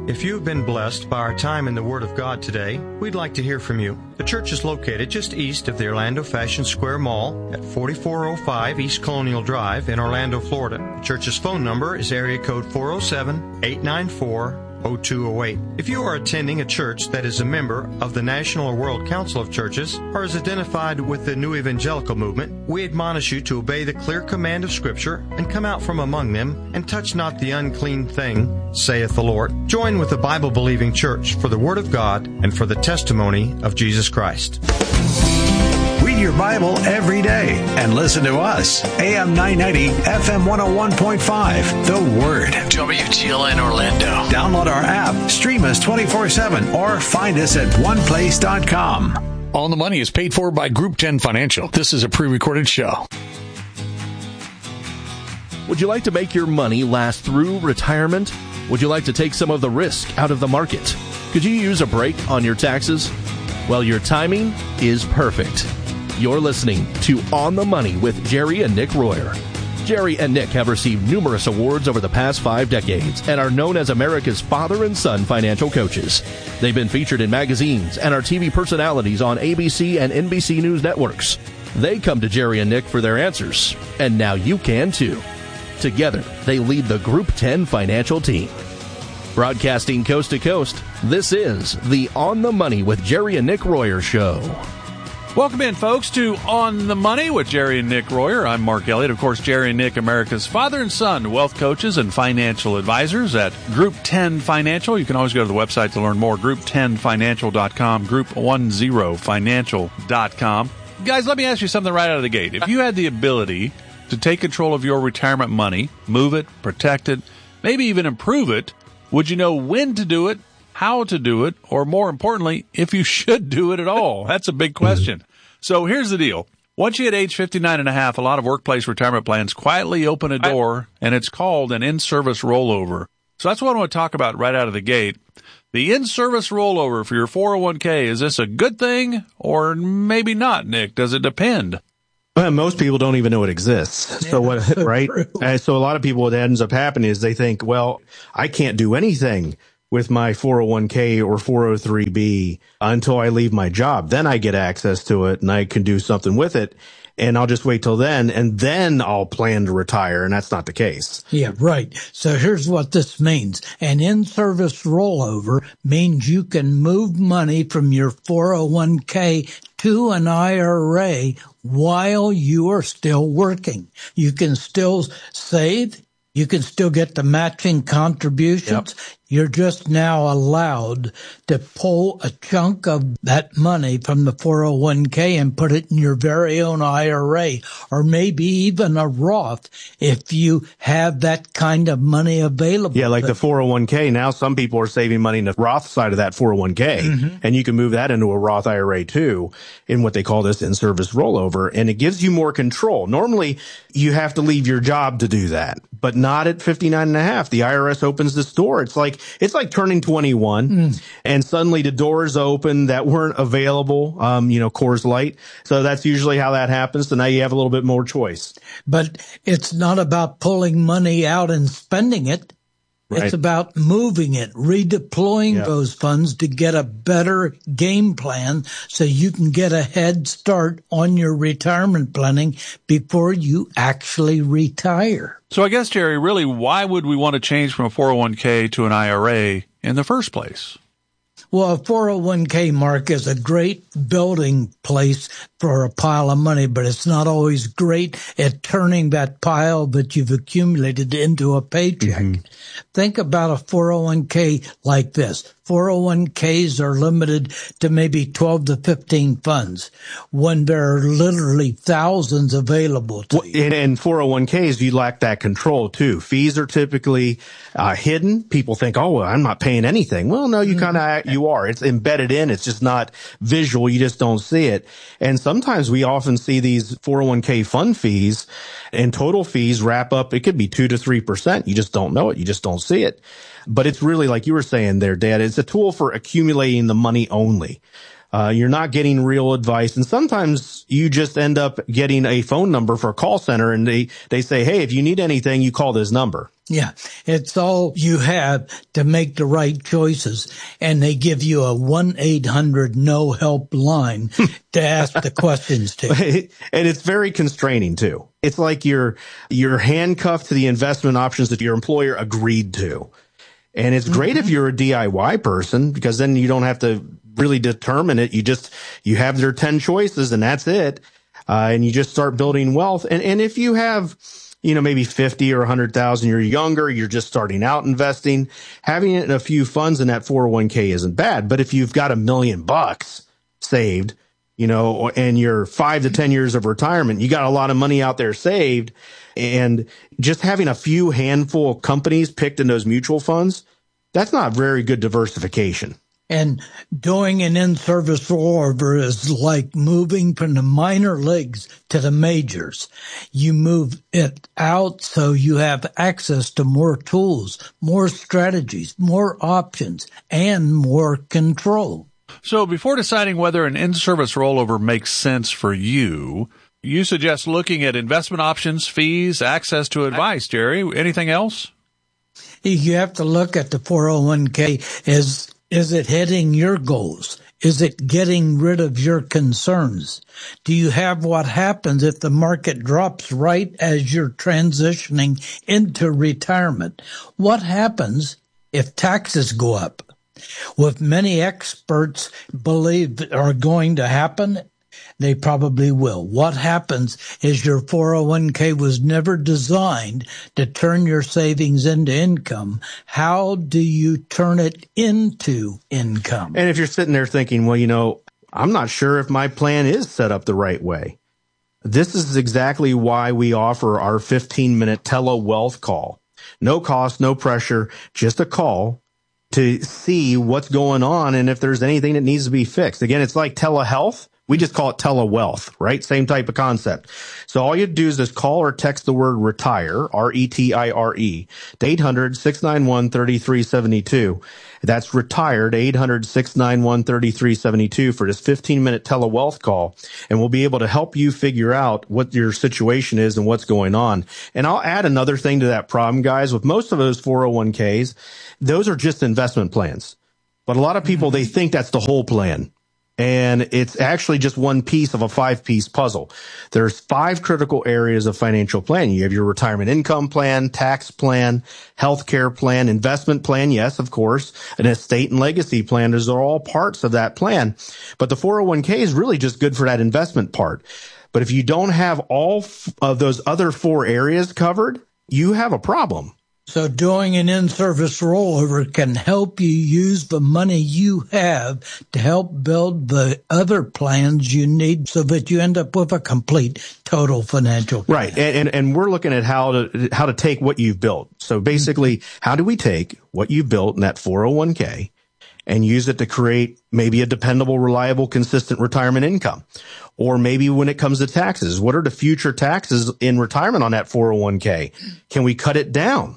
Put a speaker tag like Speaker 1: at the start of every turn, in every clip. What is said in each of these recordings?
Speaker 1: If you've been blessed by our time in the Word of God today, we'd like to hear from you. The church is located just east of the Orlando Fashion Square Mall at 4405 East Colonial Drive in Orlando, Florida. The church's phone number is area code 407-894-0208. If you are attending a church that is a member of the National or World Council of Churches or is identified with the New Evangelical Movement, we admonish you to obey the clear command of Scripture and come out from among them and touch not the unclean thing, saith the Lord. Join with the Bible-believing church for the Word of God and for the testimony of Jesus Christ.
Speaker 2: Read your Bible every day and listen to us. AM 990, FM 101.5, The Word.
Speaker 3: WTLN Orlando.
Speaker 2: Download our app, stream us 24/7, or find us at oneplace.com.
Speaker 3: On the Money is paid for by Group 10 Financial. This is a pre-recorded show.
Speaker 4: Would you like to make your money last through retirement? Would you like to take some of the risk out of the market? Could you use a break on your taxes? Well, your timing is perfect. You're listening to On the Money with Jerry and Nick Royer. Jerry and Nick have received numerous awards over the past 5 decades and are known as America's father and son financial coaches. They've been featured in magazines and are TV personalities on ABC and NBC News networks. They come to Jerry and Nick for their answers, and now you can too. Together, they lead the Group 10 financial team. Broadcasting coast to coast, this is the On the Money with Jerry and Nick Royer show.
Speaker 5: Welcome in, folks, to On the Money with Jerry and Nick Royer. I'm Mark Elliott. Of course, Jerry and Nick, America's father and son wealth coaches and financial advisors at Group 10 Financial. You can always go to the website to learn more, group10financial.com, group10financial.com. Guys, let me ask you something right out of the gate. If you had the ability to take control of your retirement money, move it, protect it, maybe even improve it, would you know when to do it, how to do it, or more importantly, if you should do it at all? That's a big question. So here's the deal. Once you hit age 59 and a half, a lot of workplace retirement plans quietly open a door, and it's called an in-service rollover. So that's what I want to talk about right out of the gate. The in-service rollover for your 401k, is this a good thing or maybe not, Nick? Does it depend?
Speaker 6: Well, most people don't even know it exists. So what, right? So a lot of people, what ends up happening is they think, well, I can't do anything with my 401k or 403b until I leave my job. Then I get access to it and I can do something with it. And I'll just wait till then, and then I'll plan to retire. And that's not the case.
Speaker 7: Yeah, right. So here's what this means. An in-service rollover means you can move money from your 401k to an IRA while you are still working. You can still save. You can still get the matching contributions. Yep. You're just now allowed to pull a chunk of that money from the 401k and put it in your very own IRA, or maybe even a Roth if you have that kind of money available.
Speaker 6: Yeah, like the 401k. Now some people are saving money in the Roth side of that 401k, and you can move that into a Roth IRA too in what they call this in-service rollover, and it gives you more control. Normally, you have to leave your job to do that, but not at 59 and a half. The IRS opens this door. It's like turning 21 and suddenly the doors open that weren't available, Coors Light. So that's usually how that happens. So now you have a little bit more choice.
Speaker 7: But it's not about pulling money out and spending it. Right. It's about moving it, redeploying those funds to get a better game plan so you can get a head start on your retirement planning before you actually retire.
Speaker 5: So I guess, Jerry, really, why would we want to change from a 401k to an IRA in the first place?
Speaker 7: Well, a 401k, Mark, is a great building place for a pile of money, but it's not always great at turning that pile that you've accumulated into a paycheck. Think about a 401k like this. 401ks are limited to maybe 12 to 15 funds when there are literally thousands available to you.
Speaker 6: In 401ks, you lack that control too. Fees are typically hidden. People think, oh, well, I'm not paying anything. Well, no, you you are. It's embedded in. It's just not visual. You just don't see it. And sometimes we often see these 401k fund fees and total fees wrap up. It could be 2 to 3%. You just don't know it. You just don't see it. But it's really, like you were saying there, Dad, it's a tool for accumulating the money only. You're not getting real advice. And sometimes you just end up getting a phone number for a call center, and they say, hey, if you need anything, you call this number.
Speaker 7: Yeah, it's all you have to make the right choices. And they give you a 1-800-NO-HELP line to ask the questions to.
Speaker 6: And it's very constraining too. It's like you're handcuffed to the investment options that your employer agreed to. And it's great if you're a DIY person, because then you don't have to really determine it. You have their 10 choices and that's it. And you just start building wealth. And if you have, maybe 50 or 100,000, you're younger, you're just starting out investing, having it in a few funds in that 401k isn't bad. But if you've got $1 million saved, and you're 5 to 10 years of retirement, you got a lot of money out there saved, and just having a few handful of companies picked in those mutual funds, that's not very good diversification.
Speaker 7: And doing an in-service rollover is like moving from the minor leagues to the majors. You move it out so you have access to more tools, more strategies, more options, and more control.
Speaker 5: So before deciding whether an in-service rollover makes sense for you, you suggest looking at investment options, fees, access to advice. Jerry, anything else?
Speaker 7: You have to look at the 401k as, is it hitting your goals? Is it getting rid of your concerns? Do you have what happens if the market drops right as you're transitioning into retirement? What happens if taxes go up? What many experts believe are going to happen, they probably will. What happens is your 401k was never designed to turn your savings into income. How do you turn it into income?
Speaker 6: And if you're sitting there thinking, well, I'm not sure if my plan is set up the right way. This is exactly why we offer our 15-minute telewealth call. No cost, no pressure, just a call to see what's going on and if there's anything that needs to be fixed. Again, it's like telehealth. We just call it telewealth, right? Same type of concept. So all you do is just call or text the word retire, RETIRE, to 800-691-3372. That's retired, 800-691-3372 for this 15-minute telewealth call. And we'll be able to help you figure out what your situation is and what's going on. And I'll add another thing to that problem, guys. With most of those 401ks, those are just investment plans. But a lot of people, they think that's the whole plan. And it's actually just one piece of a 5-piece puzzle. There's 5 critical areas of financial planning. You have your retirement income plan, tax plan, healthcare plan, investment plan, yes, of course, an estate and legacy plan. Those are all parts of that plan. But the 401k is really just good for that investment part. But if you don't have all of those other 4 areas covered, you have a problem.
Speaker 7: So doing an in-service rollover can help you use the money you have to help build the other plans you need so that you end up with a complete total financial plan.
Speaker 6: Right. And we're looking at how to take what you've built. So basically, how do we take what you've built in that 401k and use it to create maybe a dependable, reliable, consistent retirement income? Or maybe when it comes to taxes, what are the future taxes in retirement on that 401k? Can we cut it down?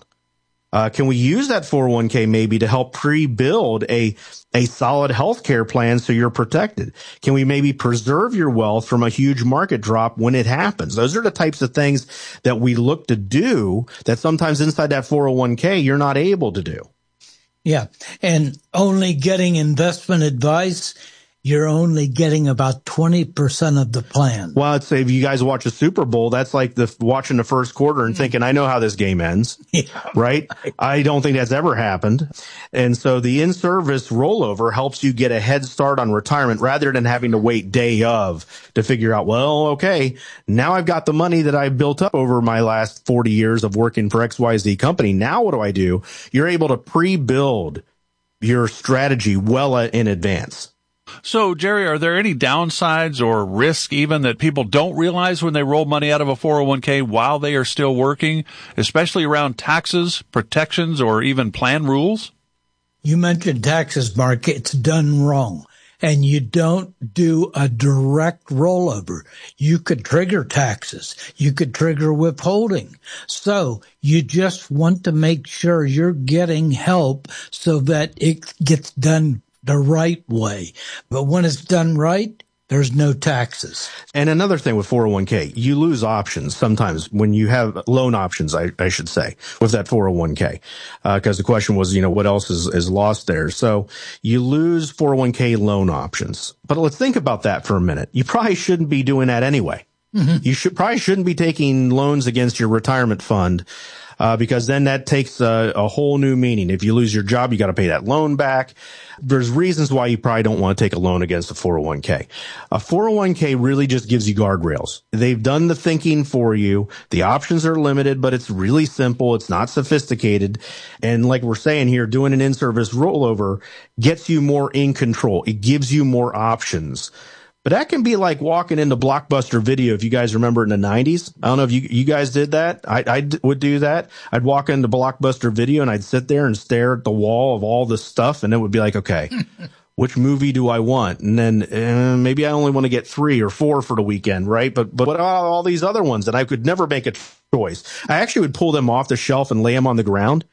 Speaker 6: Can we use that 401k maybe to help pre-build a solid healthcare plan so you're protected? Can we maybe preserve your wealth from a huge market drop when it happens? Those are the types of things that we look to do that sometimes inside that 401k you're not able to do.
Speaker 7: Yeah, and only getting investment advice, you're only getting about 20% of the plan.
Speaker 6: Well, I'd say if you guys watch a Super Bowl, that's like watching the first quarter and thinking, I know how this game ends, right? I don't think that's ever happened. And so the in-service rollover helps you get a head start on retirement rather than having to wait day of to figure out, well, okay, now I've got the money that I've built up over my last 40 years of working for XYZ company. Now what do I do? You're able to pre-build your strategy well in advance.
Speaker 5: So, Jerry, are there any downsides or risk even that people don't realize when they roll money out of a 401k while they are still working, especially around taxes, protections, or even plan rules?
Speaker 7: You mentioned taxes, Mark. It's done wrong. And you don't do a direct rollover. You could trigger taxes. You could trigger withholding. So you just want to make sure you're getting help so that it gets done the right way. But when it's done right, there's no taxes.
Speaker 6: And another thing with 401k, you lose options sometimes when you have loan options, I should say, with that 401k. Because the question was, what else is lost there? So you lose 401k loan options. But let's think about that for a minute. You probably shouldn't be doing that anyway. Mm-hmm. You shouldn't be taking loans against your retirement fund. Because then that takes a whole new meaning. If you lose your job, you got to pay that loan back. There's reasons why you probably don't want to take a loan against a 401k. A 401k really just gives you guardrails. They've done the thinking for you. The options are limited, but it's really simple. It's not sophisticated. And like we're saying here, doing an in-service rollover gets you more in control. It gives you more options. But that can be like walking into Blockbuster Video, if you guys remember in the 90s. I don't know if you guys did that. I would do that. I'd walk into Blockbuster Video and I'd sit there and stare at the wall of all this stuff, and it would be like, okay, which movie do I want? And then maybe I only want to get 3 or 4 for the weekend, right? But what about all these other ones? And I could never make a choice. I actually would pull them off the shelf and lay them on the ground.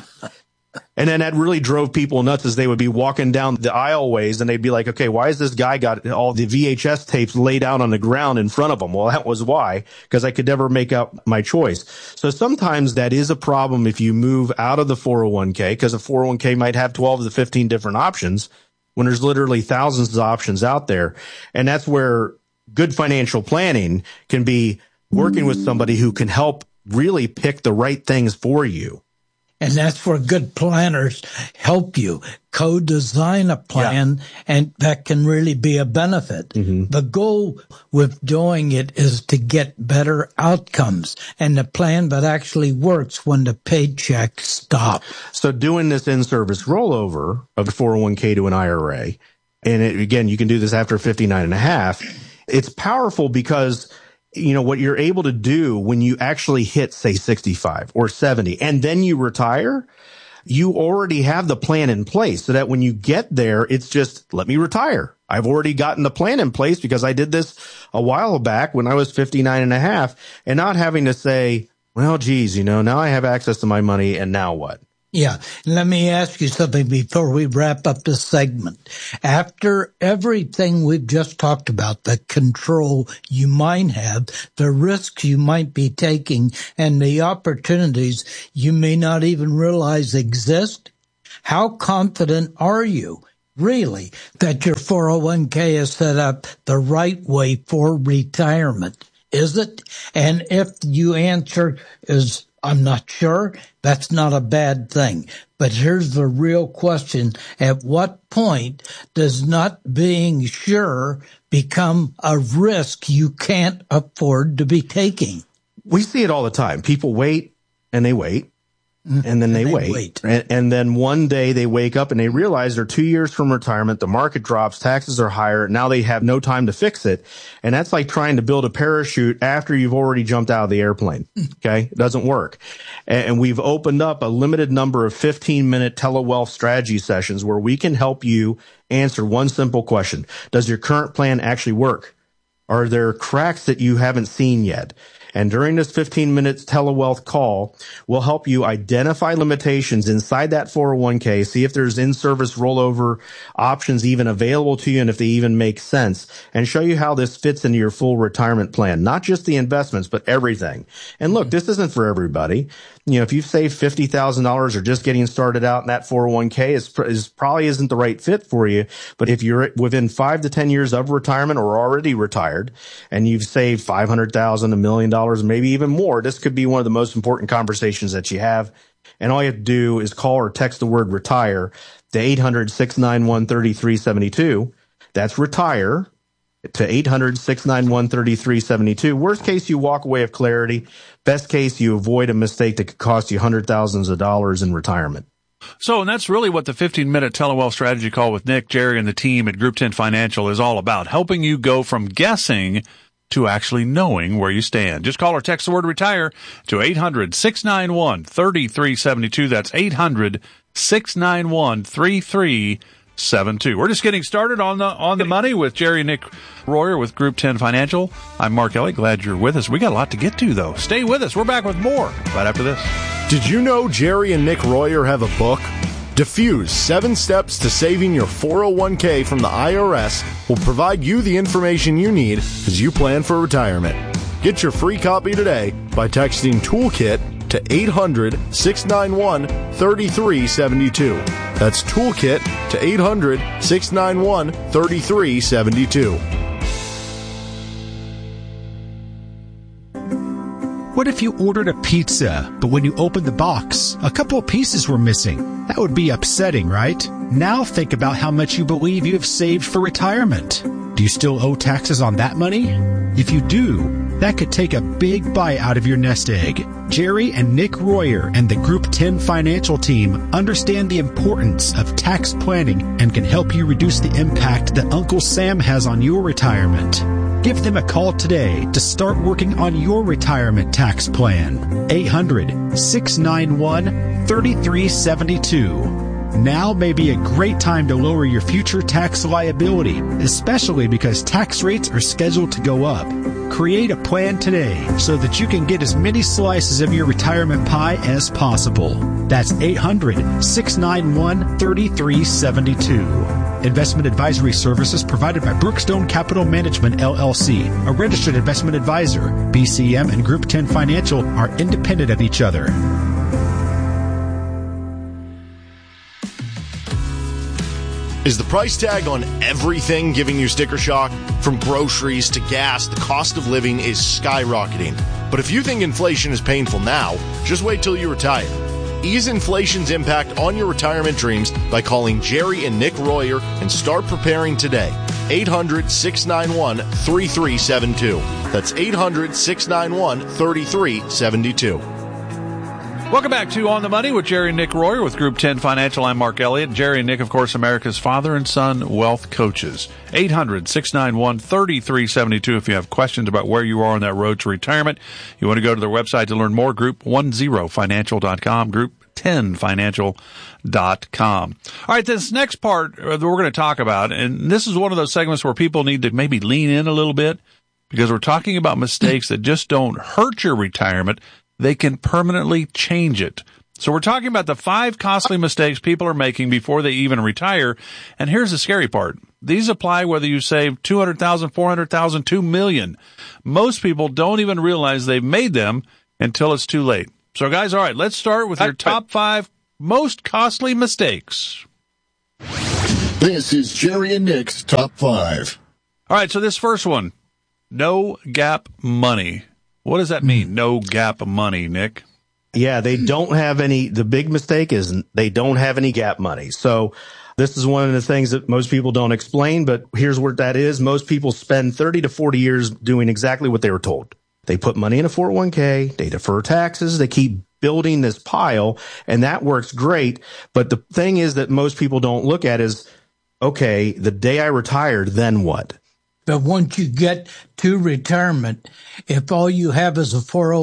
Speaker 6: And then that really drove people nuts as they would be walking down the aisleways and they'd be like, okay, why has this guy got all the VHS tapes laid out on the ground in front of him? Well, that was why, because I could never make up my choice. So sometimes that is a problem if you move out of the 401k, because a 401k might have 12 to 15 different options when there's literally thousands of options out there. And that's where good financial planning can be working with somebody who can help really pick the right things for you.
Speaker 7: And that's where good planners help you co-design a plan, and that can really be a benefit. Mm-hmm. The goal with doing it is to get better outcomes and the plan that actually works when the paychecks stop.
Speaker 6: So doing this in-service rollover of the 401k to an IRA, and again, you can do this after 59 and a half, it's powerful because what you're able to do when you actually hit, say, 65 or 70, and then you retire, you already have the plan in place so that when you get there, it's just, let me retire. I've already gotten the plan in place because I did this a while back when I was 59 and a half, and not having to say, well, geez, now I have access to my money, and now what?
Speaker 7: Yeah. Let me ask you something before we wrap up this segment. After everything we've just talked about, the control you might have, the risks you might be taking, and the opportunities you may not even realize exist, how confident are you, really, that your 401k is set up the right way for retirement? Is it? And if you answer is, I'm not sure, that's not a bad thing. But here's the real question. At what point does not being sure become a risk you can't afford to be taking?
Speaker 6: We see it all the time. People wait and they wait. And then they wait. And then one day they wake up and they realize they're 2 years from retirement. The market drops. Taxes are higher. Now they have no time to fix it. And that's like trying to build a parachute after you've already jumped out of the airplane. Okay. It doesn't work. And we've opened up a limited number of 15-minute telewealth strategy sessions where we can help you answer one simple question. Does your current plan actually work? Are there cracks that you haven't seen yet? And during this 15-minute telewealth call, we'll help you identify limitations inside that 401k, see if there's in-service rollover options even available to you and if they even make sense, and show you how this fits into your full retirement plan, not just the investments, but everything. And look, this isn't for everybody. If you've saved $50,000 or just getting started out in that 401k, is probably isn't the right fit for you. But if you're within 5 to 10 years of retirement or already retired and you've saved $500,000, $1 million, maybe even more, this could be one of the most important conversations that you have. And all you have to do is call or text the word retire to 800-691-3372. That's retire to 800-691-3372. Worst case, you walk away with clarity. Best case, you avoid a mistake that could cost you hundreds of thousands of dollars in retirement.
Speaker 5: So, and that's really what the 15-minute telewealth strategy call with Nick, Jerry, and the team at Group 10 Financial is all about, helping you go from guessing to actually knowing where you stand. Just call or text the word retire to 800-691-3372. That's 800-691-3372. We're just getting started on the money with Jerry and Nick Royer with Group 10 Financial. I'm Mark Elliott. Glad you're with us. We got a lot to get to, though. Stay with us. We're back with more right after this.
Speaker 8: Did you know Jerry and Nick Royer have a book? Diffuse 7 Steps to Saving Your 401k from the IRS will provide you the information you need as you plan for retirement. Get your free copy today by texting Toolkit to 800-691-3372. That's Toolkit to 800-691-3372.
Speaker 9: What if you ordered a pizza, but when you opened the box, a couple of pieces were missing? That would be upsetting, right? Now think about how much you believe you have saved for retirement. Do you still owe taxes on that money? If you do, that could take a big bite out of your nest egg. Jerry and Nick Royer and the Group 10 Financial Team understand the importance of tax planning and can help you reduce the impact that Uncle Sam has on your retirement. Give them a call today to start working on your retirement tax plan. 800-691-3372. Now may be a great time to lower your future tax liability, especially because tax rates are scheduled to go up. Create a plan today so that you can get as many slices of your retirement pie as possible. That's 800-691-3372. Investment advisory services provided by Brookstone Capital Management, LLC, a registered investment advisor. BCM and Group 10 Financial are independent of each other.
Speaker 8: Is the price tag on everything giving you sticker shock? From groceries to gas, the cost of living is skyrocketing. But if you think inflation is painful now, just wait till you retire. Ease inflation's impact on your retirement dreams by calling Jerry and Nick Royer and start preparing today. 800-691-3372. That's 800-691-3372.
Speaker 5: Welcome back to On the Money with Jerry and Nick Royer with Group 10 Financial. I'm Mark Elliott. Jerry and Nick, of course, America's father and son wealth coaches. 800-691-3372 if you have questions about where you are on that road to retirement. You want to go to their website to learn more, group10financial.com, group10financial.com. All right, this next part that we're going to talk about, and this is one of those segments where people need to maybe lean in a little bit because we're talking about mistakes that just don't hurt your retirement. They can permanently change it. So we're talking about the 5 costly mistakes people are making before they even retire. And here's the scary part. These apply whether you save $200,000, $400,000, $2 million. Most people don't even realize they've made them until it's too late. So guys, all right, let's start with your top 5 most costly mistakes.
Speaker 10: This is Jerry and Nick's top 5.
Speaker 5: All right, so this first one, no gap money. What does that mean, no gap money, Nick?
Speaker 6: Yeah, they don't have any. The big mistake is they don't have any gap money. So this is one of the things that most people don't explain, but here's what that is. Most people spend 30 to 40 years doing exactly what they were told. They put money in a 401k, they defer taxes, they keep building this pile, and that works great. But the thing is that most people don't look at is, okay, the day I retired, then what?
Speaker 7: But once you get to retirement, if all you have is a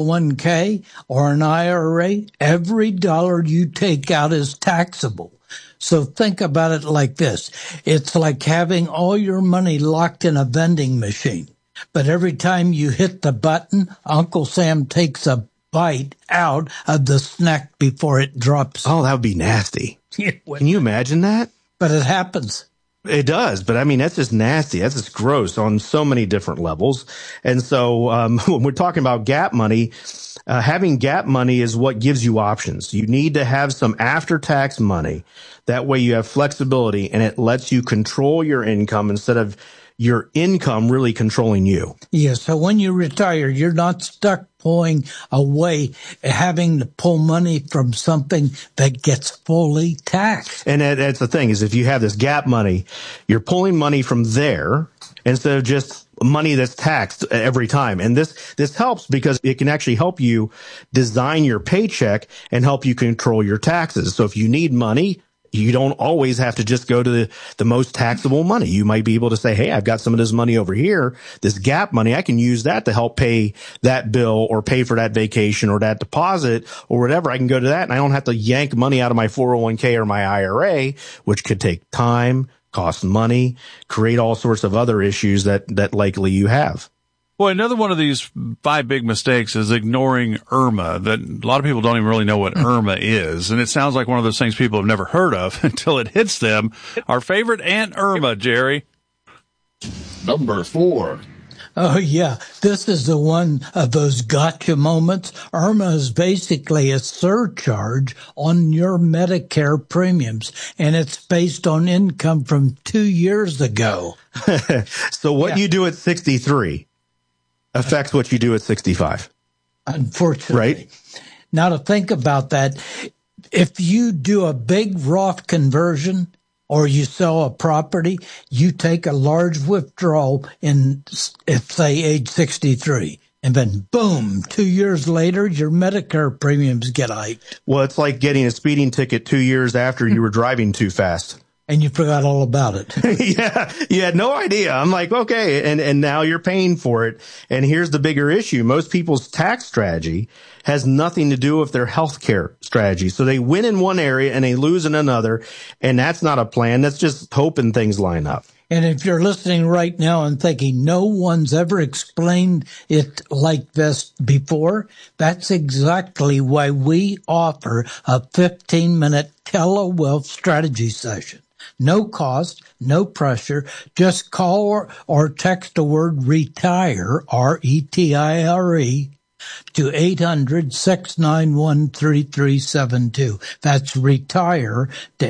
Speaker 7: 401k or an IRA, every dollar you take out is taxable. So think about it like this. It's like having all your money locked in a vending machine. But every time you hit the button, Uncle Sam takes a bite out of the snack before it drops.
Speaker 6: Oh, that would be nasty. Can you imagine that?
Speaker 7: But it happens.
Speaker 6: It does, but I mean, that's just nasty. That's just gross on so many different levels. And so when we're talking about gap money, having gap money is what gives you options. You need to have some after-tax money. That way you have flexibility, and it lets you control your income instead of your income really controlling you.
Speaker 7: Yeah, so when you retire, you're not stuck pulling away, having to pull money from something that gets fully taxed.
Speaker 6: And that's the thing, is if you have this gap money, you're pulling money from there instead of just money that's taxed every time. And this helps because it can actually help you design your paycheck and help you control your taxes. So if you need money, you don't always have to just go to the most taxable money. You might be able to say, hey, I've got some of this money over here, this gap money. I can use that to help pay that bill or pay for that vacation or that deposit or whatever. I can go to that and I don't have to yank money out of my 401k or my IRA, which could take time, cost money, create all sorts of other issues that likely you have.
Speaker 5: Well, another one of these 5 big mistakes is ignoring IRMA. That a lot of people don't even really know what IRMA is. And it sounds like one of those things people have never heard of until it hits them. Our favorite Aunt Irma, Jerry.
Speaker 10: Number 4.
Speaker 7: Oh, yeah. This is the one of those gotcha moments. IRMA is basically a surcharge on your Medicare premiums, and it's based on income from 2 years ago.
Speaker 6: So what you do at 63 affects what you do at 65.
Speaker 7: Unfortunately.
Speaker 6: Right?
Speaker 7: Now, to think about that, if you do a big Roth conversion or you sell a property, you take a large withdrawal in, if say, age 63. And then, boom, 2 years later, your Medicare premiums get hiked.
Speaker 6: Well, it's like getting a speeding ticket 2 years after you were driving too fast.
Speaker 7: And you forgot all about it.
Speaker 6: Yeah, you had no idea. I'm like, okay, and now you're paying for it. And here's the bigger issue. Most people's tax strategy has nothing to do with their healthcare strategy. So they win in one area and they lose in another. And that's not a plan. That's just hoping things line up.
Speaker 7: And if you're listening right now and thinking no one's ever explained it like this before, that's exactly why we offer a 15-minute telewealth strategy session. No cost, no pressure. Just call or text the word RETIRE, R-E-T-I-R-E, to 800-691-3372. That's RETIRE to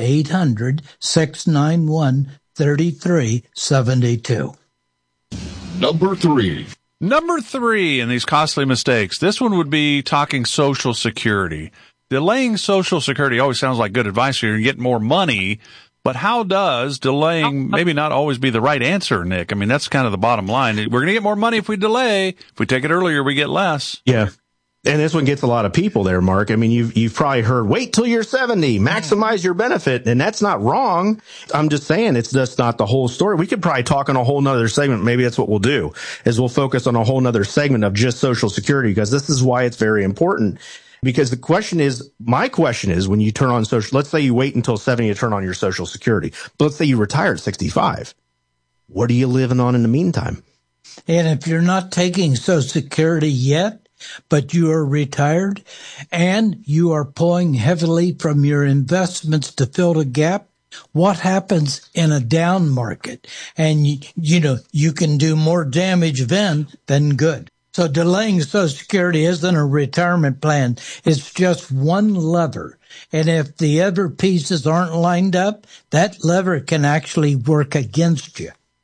Speaker 7: 800-691-3372.
Speaker 10: Number 3.
Speaker 5: Number 3 in these costly mistakes. This one would be talking Social Security. Delaying Social Security always sounds like good advice here. You get more money. But how does delaying maybe not always be the right answer, Nick? I mean, that's kind of the bottom line. We're going to get more money if we delay. If we take it earlier, we get less.
Speaker 6: Yeah. And this one gets a lot of people there, Mark. I mean, you've probably heard, wait till you're 70, maximize your benefit. And that's not wrong. I'm just saying it's just not the whole story. We could probably talk on a whole nother segment. Maybe that's what we'll do, is we'll focus on a whole nother segment of just Social Security, because this is why it's very important. Because my question is, when you turn on social, let's say you wait until 70 to turn on your Social Security, but let's say you retire at 65. What are you living on in the meantime?
Speaker 7: And if you're not taking Social Security yet, but you are retired and you are pulling heavily from your investments to fill the gap, what happens in a down market? And you can do more damage then than good. So delaying Social Security isn't a retirement plan. It's just one lever. And if the other pieces aren't lined up, that lever can actually work against you.